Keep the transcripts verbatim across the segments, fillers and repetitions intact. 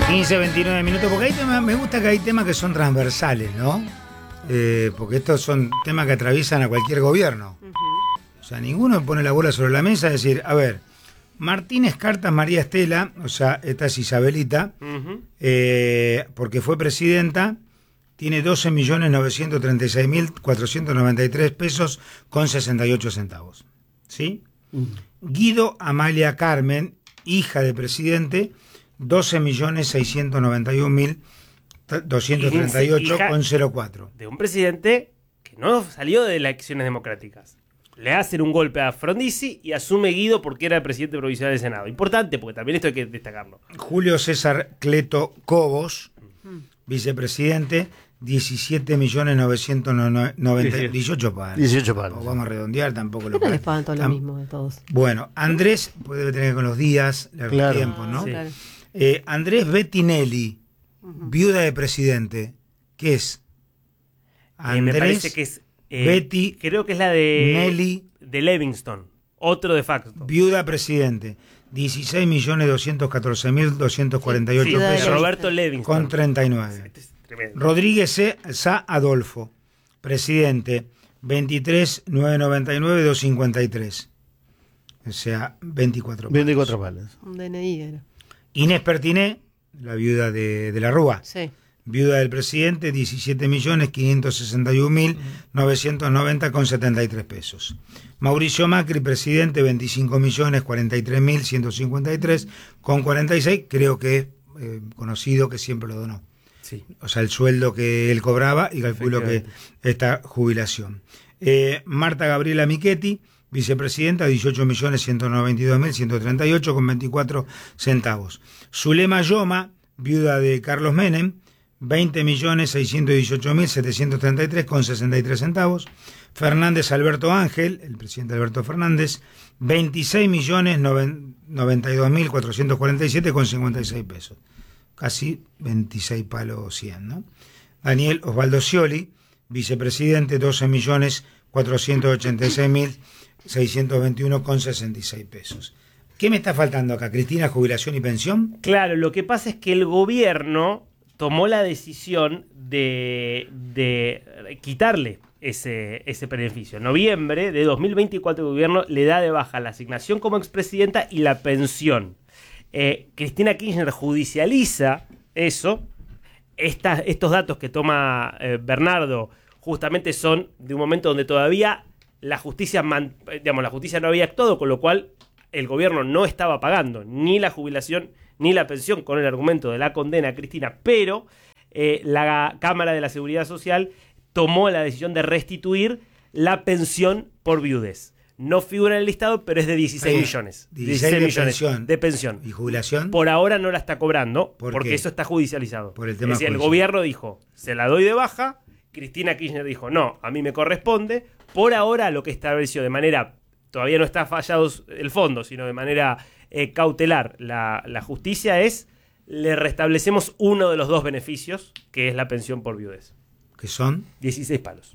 quince, veintinueve minutos, porque hay temas, me gusta que hay temas que son transversales, ¿no? Eh, porque estos son temas que atraviesan a cualquier gobierno. Uh-huh. O sea, ninguno pone la bola sobre la mesa y decir, a ver, Martínez Cartas María Estela, o sea, esta es Isabelita, uh-huh. eh, porque fue presidenta, tiene doce millones novecientos treinta y seis mil cuatrocientos noventa y tres pesos con sesenta y ocho centavos. ¿Sí? Uh-huh. Guido Amalia Carmen, hija de presidente, doce millones seiscientos noventa y un mil doscientos treinta y ocho con cero cuatro. De un presidente que no salió de elecciones democráticas. Le hacen un golpe a Frondizi y asume Guido porque era el presidente provisional del Senado. Importante, porque también esto hay que destacarlo. Julio César Cleto Cobos, uh-huh. vicepresidente, diecisiete millones novecientos noventa, dieciocho palos. dieciocho palos. Vamos a redondear, tampoco lo no les pagan todo lo mismo de todos. Bueno, Andrés, pues debe tener con los días, los claro. tiempos, ¿no? Sí. Claro. Eh, Andrés Bettinelli, uh-huh. viuda de presidente, ¿qué es? Andrés, eh, me parece que es eh, Betty, creo que es la de Nelly, de Livingston, otro de facto. Viuda presidente, dieciséis millones doscientos catorce mil doscientos cuarenta y ocho sí, pesos. Roberto Livingston. Con treinta y nueve. Rodríguez C. Sá Adolfo, presidente, veintitrés mil novecientos noventa y nueve doscientos cincuenta y tres. O sea, veinticuatro palos. veinticuatro palos. Un D N I era. Inés Pertiné, la viuda de, de la Rúa. Sí. Viuda del presidente, diecisiete millones quinientos sesenta y un mil novecientos noventa con setenta y tres pesos. Mauricio Macri, presidente, veinticinco millones cuarenta y tres mil ciento cincuenta y tres con cuarenta y seis. Creo que es eh, conocido que siempre lo donó. Sí. O sea, el sueldo que él cobraba y calculo que esta jubilación. Eh, Marta Gabriela Michetti, vicepresidenta, dieciocho millones ciento noventa y dos mil ciento treinta y ocho con veinticuatro centavos. Zulema Yoma, viuda de Carlos Menem, veinte millones seiscientos dieciocho mil setecientos treinta y tres con sesenta y tres centavos. Fernández Alberto Ángel, el presidente Alberto Fernández, veintiséis millones noventa y dos mil cuatrocientos cuarenta y siete con cincuenta y seis pesos. Casi veintiséis palos cien, ¿no? Daniel Osvaldo Scioli, vicepresidente, doce millones cuatrocientos ochenta y seis mil seiscientos veintiuno con sesenta y seis pesos. ¿Qué me está faltando acá, Cristina? ¿Jubilación y pensión? Claro, lo que pasa es que el gobierno tomó la decisión de, de quitarle ese, ese beneficio. En noviembre de dos mil veinticuatro el gobierno le da de baja la asignación como expresidenta y la pensión. Eh, Cristina Kirchner judicializa eso. Estas, estos datos que toma eh, Bernardo justamente son de un momento donde todavía la justicia, man, digamos, la justicia no había actuado, con lo cual el gobierno no estaba pagando ni la jubilación ni la pensión con el argumento de la condena a Cristina, pero eh, la Cámara de la Seguridad Social tomó la decisión de restituir la pensión por viudez. No figura en el listado, pero es de dieciséis eh, millones. dieciséis, dieciséis de millones pensión. de pensión. ¿Y jubilación? Por ahora no la está cobrando, ¿Por porque qué? eso está judicializado. Por el tema es decir, el judicial. gobierno dijo, se la doy de baja. Cristina Kirchner dijo, no, a mí me corresponde. Por ahora lo que estableció de manera, todavía no está fallado el fondo, sino de manera eh, cautelar la, la justicia es, le restablecemos uno de los dos beneficios, que es la pensión por viudez. ¿Qué son? dieciséis palos.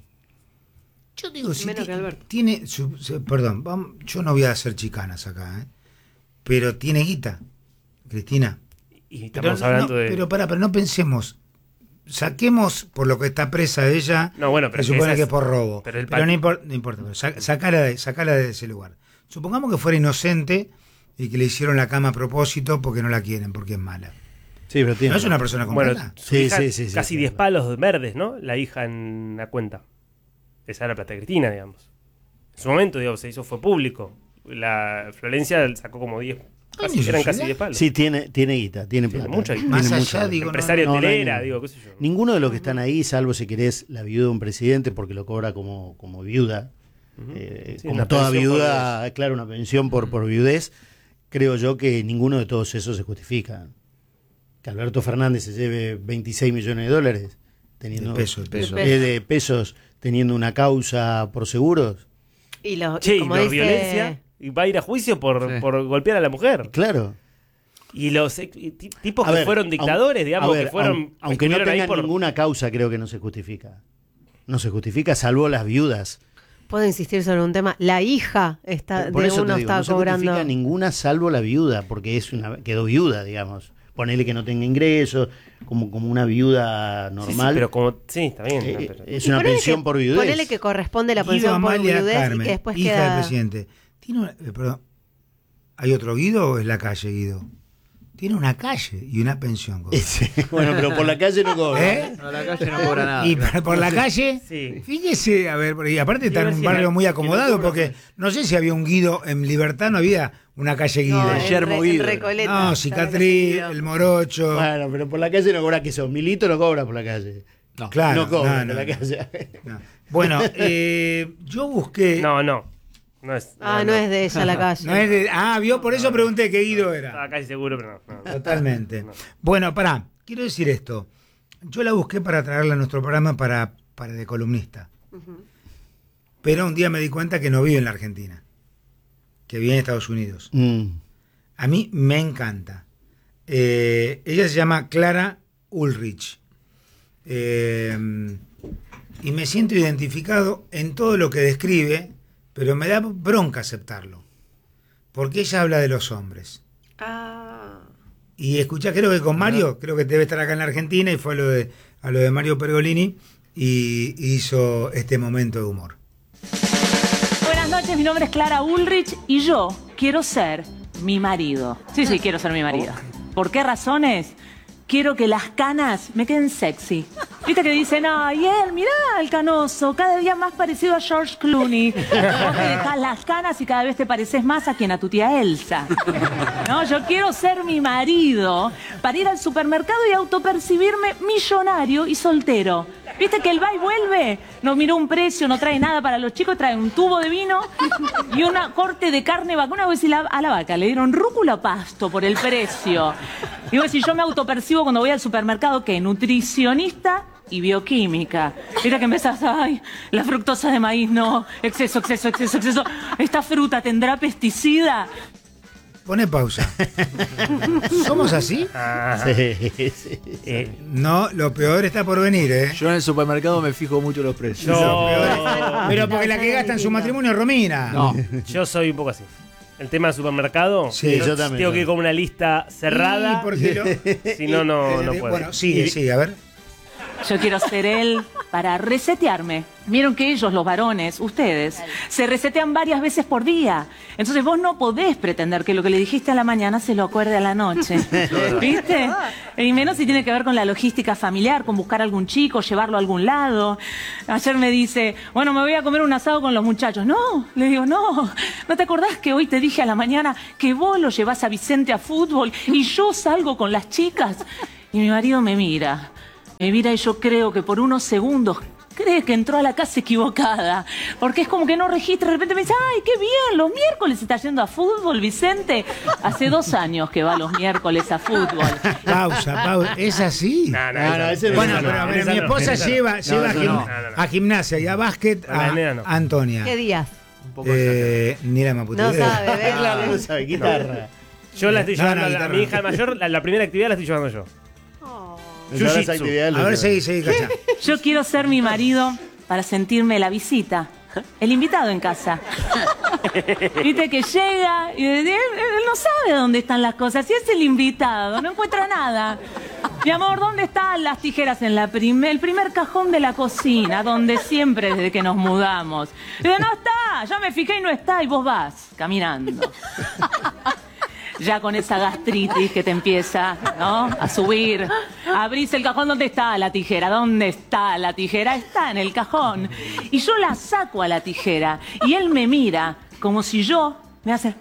Yo digo, si Menos ti- que Alberto. tiene, su, su, perdón, vamos, yo no voy a hacer chicanas acá, ¿eh? Pero tiene guita, Cristina. Y estamos pero, hablando no, de... Pero para, pero no pensemos, saquemos por lo que está presa ella, No, bueno, pero se supone esa que es- es por robo, pero pero, el no, pa- impor- no importa, pero sa- sacala, de, sacala de ese lugar. Supongamos que fuera inocente y que le hicieron la cama a propósito porque no la quieren, porque es mala. Sí, pero tiene. ¿No es una persona con Bueno, plata? su Sí, hija, sí, sí, sí, casi sí, diez sí. palos verdes, ¿no? La hija en la cuenta. Esa era plata de Cristina, digamos. En su momento, digamos, eso fue público. La Florencia sacó como diez, casi, Ay, eran ¿sí? casi diez palos. Sí, tiene, tiene guita, tiene Tiene plata. mucha guita. Más Tiene allá, mucha guita. digo, Empresaria no, no, hotelera, no, no. digo, qué sé yo. Ninguno de los que están ahí, salvo si querés la viuda de un presidente, porque lo cobra como, como viuda, Ujú. eh, Sí, como una toda pensión por viuda, claro, una pensión por, por viudez, creo yo que ninguno de todos esos se justifica. Que Alberto Fernández se lleve veintiséis millones de dólares, teniendo, De pesos, de pesos. eh, de pesos, teniendo una causa por seguros. Y lo, Che, y y como por dice, violencia, y va a ir a juicio por, Sí. por golpear a la mujer. Claro. Y los ex- y ti- tipos A que ver, fueron dictadores, aun- digamos, a ver, que fueron... aun- aunque no estuvieron ahí tengan por- ninguna causa, creo que no se justifica. No se justifica, salvo las viudas. puedo insistir sobre un tema, la hija está Por de eso te uno digo, está no se cobrando. justifica ninguna salvo la viuda, porque es una quedó viuda, digamos. ponele que no tenga ingresos, como, como una viuda Sí, sí, normal. pero como. Sí, está bien. Eh, no, pero- es Y una ponele pensión que- por viudez. Ponele que corresponde la Guido pensión por Amalia viudez Carmen, y que después hija queda... del presidente. ¿Tiene una, eh, perdón, ¿hay otro Guido o es la calle Guido? Tiene una calle y una pensión. Sí, bueno, pero por la calle no cobra. ¿Eh? No, la calle no cobra nada. Y por, por la calle, Sí. fíjese, a ver, y aparte está Iba a en un decir, barrio muy que acomodado, no cobra porque no sé si había un Guido en Libertad, no había una calle Guido. No, en Guillermo Re- en Guido. Recoleta. No, Está la Cicatrí, calle el Morocho. Bueno, pero por la calle no cobra que eso. Milito no cobra por la calle. No. Claro, no cobra no, por no, la calle. no. Bueno, eh, yo busqué. No, no. No es. Ah, no es de ella la calle. No es de- ah, vio, por eso pregunté qué Guido era. Estaba casi seguro, pero no. no. Totalmente. No. Bueno, pará, quiero decir esto. Yo la busqué para traerla a nuestro programa para, para de columnista. Pero un día me di cuenta que no vive en la Argentina, que vive en Estados Unidos. Mm. A mí me encanta. Eh, ella se llama Clara Ulrich. Eh, y me siento identificado en todo lo que describe, pero me da bronca aceptarlo. Porque ella habla de los hombres. Ah. Y escuchá, creo que con Mario, creo que debe estar acá en la Argentina, y fue a lo de, a lo de Mario Pergolini, y hizo este momento de humor. Buenas noches, mi nombre es Clara Ulrich y yo quiero ser mi marido. Sí, sí, quiero ser mi marido. ¿Por qué razones? Quiero que las canas me queden sexy. Viste que dicen, ay, él, mirá el canoso, cada día más parecido a George Clooney. Vos te dejás las canas y cada vez te pareces más a quien, a tu tía Elsa. No, yo quiero ser mi marido para ir al supermercado y autopercibirme millonario y soltero. ¿Viste que el va y vuelve? No miró un precio, no trae nada para los chicos, trae un tubo de vino y una corte de carne vacuna. Vos decís, la- a la vaca le dieron rúcula o pasto por el precio. Y vos decís, yo me autopercibo cuando voy al supermercado, ¿qué? Nutricionista y bioquímica. Mira que empezás, ay, la fructosa de maíz, no, exceso, exceso, exceso, exceso. ¿Esta fruta tendrá pesticida? Pone pausa. ¿Somos así? Ajá. Sí, sí. Eh, No, lo peor está por venir, ¿eh? Yo en el supermercado me fijo mucho los precios. Yo- Lo peor- Pero porque la que gasta en su matrimonio es Romina. No. yo soy un poco así. El tema del supermercado. Sí, yo también. Tengo que ir con una lista cerrada. Y porque lo- Si no, no, no puedo. Bueno, sigue, Y- sigue, a ver. Yo quiero ser él para resetearme. Vieron que ellos, los varones, ustedes, se resetean varias veces por día. Entonces vos no podés pretender que lo que le dijiste a la mañana se lo acuerde a la noche. ¿Viste? Y menos si tiene que ver con la logística familiar, con buscar a algún chico, llevarlo a algún lado. Ayer me dice, bueno, me voy a comer un asado con los muchachos. No, le digo, no. ¿No te acordás que hoy te dije a la mañana que vos lo llevás a Vicente a fútbol y yo salgo con las chicas? Y mi marido me mira. Me mira y yo creo que por unos segundos cree que entró a la casa equivocada. Porque es como que no registra. De repente me dice, ay, qué bien, los miércoles está yendo a fútbol, Vicente. Hace dos años que va los miércoles a fútbol. Pausa, pausa. ¿Es así? No, no, No, no, esa ese no. Bueno, esa pero no, a ver, esa mi no, esposa esa no. lleva, lleva a, eso gim- no. No, no, no. a gimnasia y a básquet A la a nena no. Antonia. ¿Qué días? Un poco Eh, ni la maputa No idea. sabe, ¿ves? Claro, no sabe, guitarra. Yo la estoy No, llevando no, a la- a guitarra mi no. hija mayor, la, la primera actividad la estoy llevando yo. Esa Jiu-jitsu. actividad lo A ver, sabe. seguí, seguí, cacha. Yo quiero ser mi marido para sentirme la visita. El invitado en casa. Viste que llega y él, él no sabe dónde están las cosas. Si es el invitado, no encuentra nada. Mi amor, ¿dónde están las tijeras? En la prim- el primer cajón de la cocina, donde siempre desde que nos mudamos. Y digo, no está, ya me fijé y no está, y vos vas caminando. Ya con esa gastritis que te empieza, ¿no? A subir. Abrís el cajón, ¿dónde está la tijera? ¿Dónde está la tijera? Está en el cajón. Y yo la saco a la tijera. Y él me mira como si yo me hace...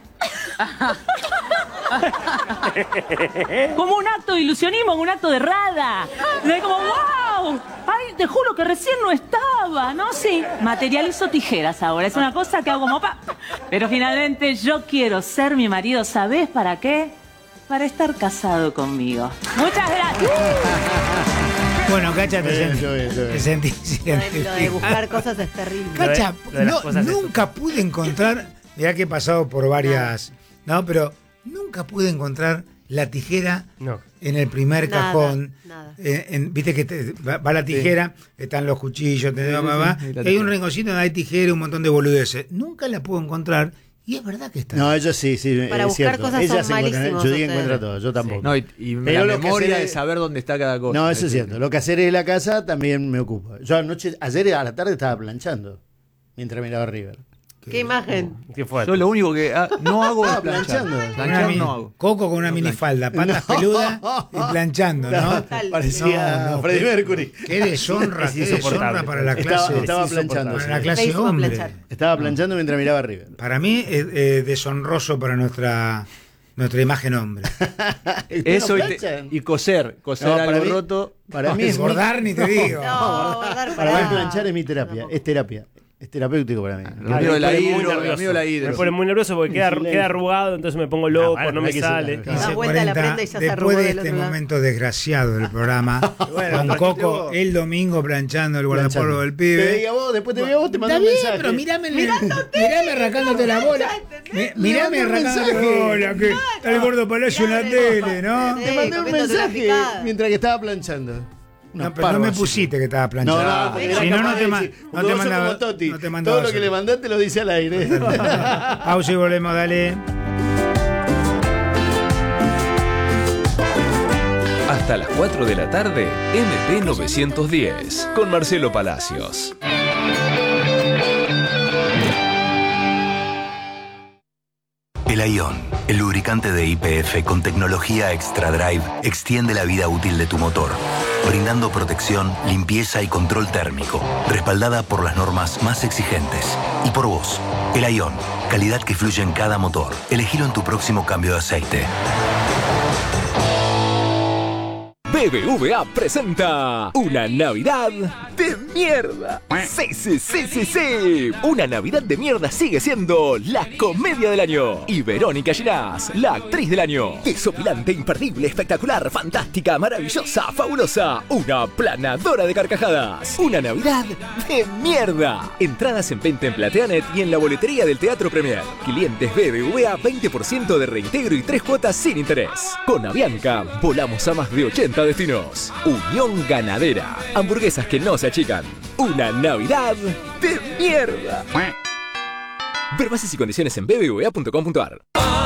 Como un acto de ilusionismo, un acto de rada. De como, wow, ay, te juro que recién no estaba, ¿no? Sí, materializo tijeras ahora. Es una cosa que hago como pa. Pero finalmente yo quiero ser mi marido, ¿sabés para qué? Para estar casado conmigo. Muchas gracias. Bueno, Cacha, te Bien, sentí. yo bien, yo bien. Te sentí. Lo de, lo de buscar cosas es terrible. Cacha, Lo de- lo de las no- cosas de nunca pude encontrar. Mirá que he pasado por varias. No, pero nunca pude encontrar la tijera No. en el primer Nada, cajón. nada. Eh, en- Viste que te- va, va la tijera, están los cuchillos, te- va, va, va, sí, y la y hay un tijera. rinconcito donde hay tijera y un montón de boludeces. Nunca la puedo encontrar Y es verdad que está. No, ellos sí, sí. Para es buscar cierto. cosas Ella son se encuentra- malísimos Yo sí ustedes. encuentro todo, yo tampoco. No, y, y Pero la lo que memoria hacer de es- saber dónde está cada cosa. No, eso es cierto. Lo que hacer es la casa también me ocupa. Yo anoche, ayer a la tarde estaba planchando mientras miraba River. ¿Qué imagen? Qué fuerte. Yo lo único que ah, no hago es Estaba planchar. planchando. Una Planchar mini- no hago. Coco con una No minifalda, patas peludas y planchando, ¿no? Total. Parecía No, no, Freddie qué- Mercury. Qué deshonra, Es qué deshonra insoportable. para la Estaba, clase, estaba es planchando. para sí. la clase Facebook a hombre. planchar. Estaba planchando mientras miraba River. Para mí es eh, deshonroso para nuestra nuestra imagen hombre. Eso y, ¿No te- planchan? y coser, coser No, para algo mí- roto. Para mí es mi- Bordar ni te digo. No, bordar Para mí para planchar es mi terapia. Es terapia. Es terapéutico para mí. Lo mío de la Me pone muy hidro, lo nervioso. mío de la Me hidro. pone muy nervioso porque queda, silencio. queda arrugado, entonces me pongo loco, Ah, bueno, no hay me que sale. ser- Das vuelta a la prenda y ya se arrugó Después de del este otro lado. momento desgraciado del programa, con Coco el domingo planchando el guardapolvo del Te pibe. diga vos, después te diga vos, te mando Está un bien, mensaje. pero mirame, mirame arrancándote la bola. Mi- Mirame Le mandé un arrancándote la mensaje. bola, que está el gordo Palacio en la Mirá, tele, ¿no? Sí, Te mandé un comiéndote una mensaje picada. mientras que estaba planchando. Una No, pero no parva me así. pusiste que estaba planchando. No, no, porque si era no, no capaz te, de ma- decir, no porque te vos sos mandaba. como Totti. No te mandaba Todo lo que solo. le mandaste lo dice al aire. Pausa y volvemos, dale. Hasta las cuatro de la tarde, M P novecientos diez, con Marcelo Palacios. El Ion, el lubricante de Y P F con tecnología Extra Drive, extiende la vida útil de tu motor, brindando protección, limpieza y control térmico, respaldada por las normas más exigentes. Y por vos, el Ion, calidad que fluye en cada motor. Elegilo en tu próximo cambio de aceite. B B V A presenta una Navidad de mierda. Sí, sí, sí, sí, sí. Una Navidad de mierda sigue siendo la comedia del año. Y Verónica Ginás, la actriz del año. Desopilante, imperdible, espectacular, fantástica, maravillosa, fabulosa. Una planadora de carcajadas. Una Navidad de mierda. Entradas en venta en Plateanet y en la boletería del Teatro Premier. Clientes B B V A, veinte por ciento de reintegro y tres cuotas sin interés. Con Avianca, volamos a más de ochenta destinos. Unión Ganadera. Hamburguesas que no se achican. Una Navidad de mierda. Ver bases y condiciones en b b v a punto com punto a r.